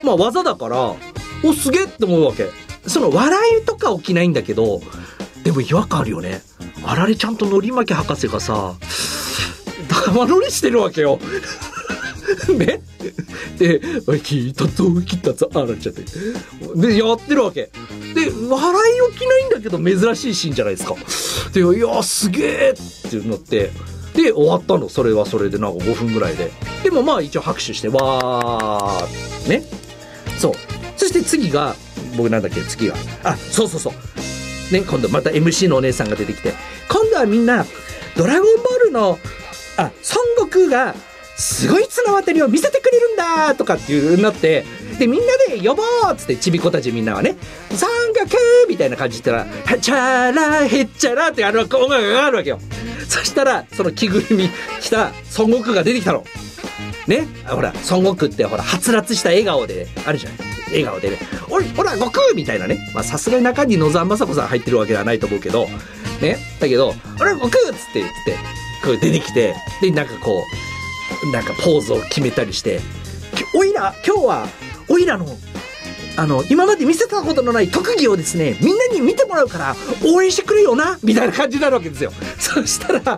まあ技だから、お、すげえって思うわけ。その笑いとか起きないんだけど、でも違和感あるよね。あられちゃんとのり巻き博士がさ、玉乗りしてるわけよ。ね。で、聞いたぞ、あられちゃって。で、やってるわけ。で、笑い起きないんだけど珍しいシーンじゃないですか。で、いや、すげえってなって、で、終わったの。それはそれでなんか5分ぐらいで。でもまあ一応拍手して、わー、ね。そう。そして次が、僕なんだっけ、次が。あ、そうそうそう。ね、今度また MC のお姉さんが出てきて、今度はみんな、ドラゴンボールの、孫悟空が、すごい綱渡りを見せてくれるんだとかっていうなって、で、みんなで呼ぼうっつって、ちびっ子たちみんなはね、孫悟空みたいな感じで言ったら、へっちゃら、へっちゃらって音楽があるわけよ。そしたら、その着ぐるみ着た孫悟空が出てきたの。ね、ほら、孫悟空ってほら、はつらつした笑顔で、あるじゃない。笑顔でね、ほら、悟空みたいなね。まあ、さすがに中に野沢雅子さん入ってるわけではないと思うけど、ね。だけど、俺悟空っつって言って、こう出てきて、で、なんかこう、なんかポーズを決めたりして、今日は、おいらの、今まで見せたことのない特技をですね、みんなに見てもらうから、応援してくれよなみたいな感じになるわけですよ。そしたら、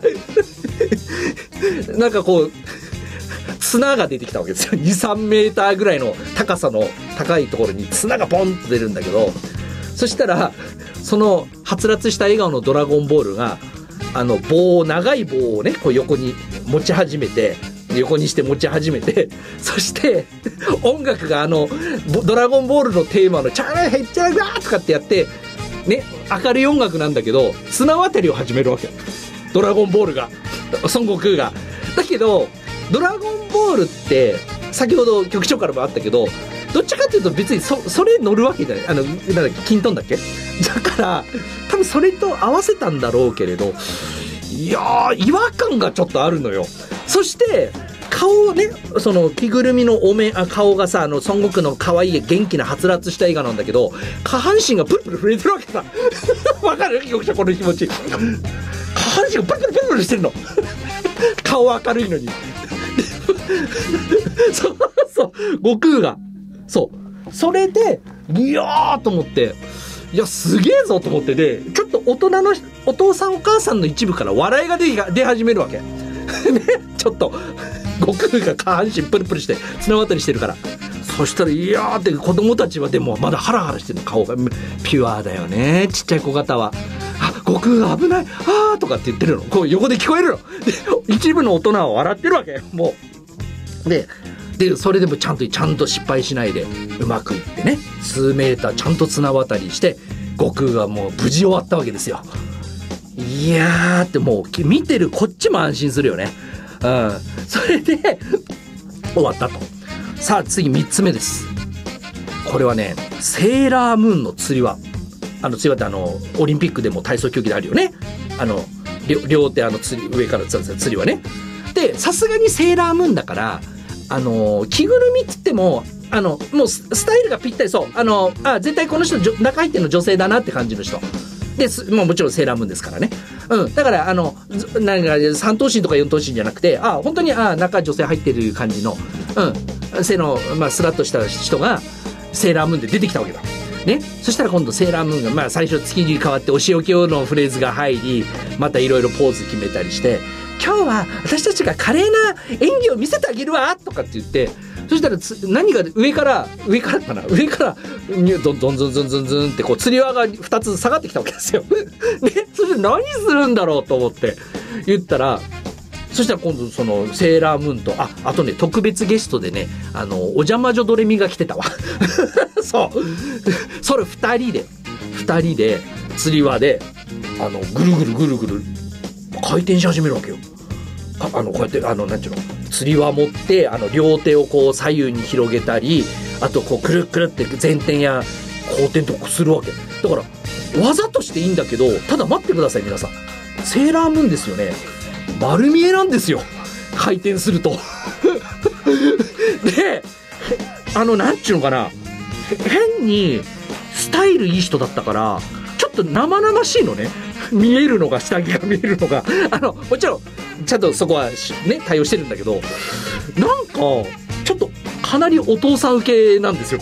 なんかこう、綱が出てきたわけですよ。2、3メーターぐらいの高さの高いところに綱がポンと出るんだけど、そしたら、その、はつらつした笑顔のドラゴンボールが、長い棒をね、こう横に持ち始めて、横にして持ち始めて、そして音楽がドラゴンボールのテーマのチャラヘッチャラガーとかってやってね、明るい音楽なんだけど綱渡りを始めるわけよ、ドラゴンボールが、孫悟空が。だけどドラゴンボールって先ほど局長からもあったけど、どっちかっていうと別にそれ乗るわけじゃない。なんだっけ、キントンだっけ。だから多分それと合わせたんだろうけれど、いやー違和感がちょっとあるのよ。そして顔をね、その着ぐるみの顔がさ、孫悟空の可愛い元気なはつらつした笑顔なんだけど、下半身がプルプル震えてるわけさ。わかる局長、この気持ち。下半身がプルプルプルプルしてるの。顔明るいのに。そう悟空がそれでいやーと思って、いやすげえぞと思って、でちょっと大人のお父さんお母さんの一部から笑いが出始めるわけ。ね、ちょっと悟空が下半身プルプルして綱渡りしてるから。そしたらいやーって、子供たちはでもまだハラハラしてるの、顔がピュアだよね、ちっちゃい子方は。あ、悟空が危ない、あーとかって言ってるの、こう横で聞こえるので、一部の大人は笑ってるわけもうでそれでもちゃんと失敗しないでうまくいってね、数メーターちゃんと綱渡りして悟空がもう無事終わったわけですよ。いやーってもう見てるこっちも安心するよね。うん、それで終わったと。さあ次3つ目です。これはね、セーラームーンの釣り輪。釣り輪ってオリンピックでも体操競技であるよね。両手上から釣り輪ね。でさすがにセーラームーンだから着ぐるみっつってももうスタイルがぴったり、そう絶対この人中入ってるの女性だなって感じの人で、もちろんセーラームーンですからね。うん、だからなんか3頭身とか4頭身じゃなくて、本当に中女性入ってる感じの、背のスラッとした人がセーラームーンで出てきたわけだね。そしたら今度セーラームーンが最初月に変わってお仕置きのフレーズが入り、またいろいろポーズ決めたりして、今日は私たちが華麗な演技を見せてあげるわとかって言って、そしたら何が上からどんどんずんずんずんずんってこう釣り輪が2つ下がってきたわけですよ。ね、そして何するんだろうと思って言ったら、そしたら今度そのセーラームーンとあとね、特別ゲストでね、お邪魔女ドレミが来てたわ。それ2人で釣り輪でぐるぐるぐるぐる回転し始めるわけよ。こうやってなんていうの、釣り輪持って両手をこう左右に広げたり、あとこうくるくるって前転や後転とかするわけだから、技としていいんだけど、ただ待ってください皆さん、セーラームーンですよね、丸見えなんですよ、回転すると。でなんちゅうのかな、変にスタイルいい人だったからちょっと生々しいのね、見えるのが、下着が見えるのがもちろんちゃんとそこはね対応してるんだけど、なんかちょっとかなりお父さん受けなんですよ